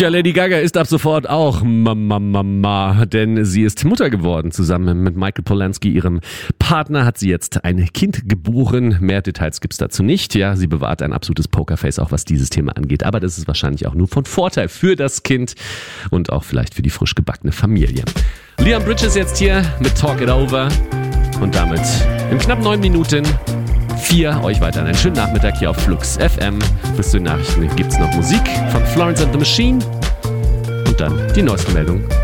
Ja, Lady Gaga ist ab sofort auch Mama, denn sie ist Mutter geworden. Zusammen mit Michael Polansky, ihrem Partner, hat sie jetzt ein Kind geboren. Mehr Details gibt's dazu nicht. Ja, sie bewahrt ein absolutes Pokerface, auch was dieses Thema angeht. Aber das ist wahrscheinlich auch nur von Vorteil für das Kind und auch vielleicht für die frisch gebackene Familie. Liam Bridges jetzt hier mit Talk It Over und damit in knapp 9 Minuten 4 euch weiter einen schönen Nachmittag hier auf Flux FM. Bis zu den Nachrichten gibt's noch Musik von Florence and the Machine und dann die neueste Meldung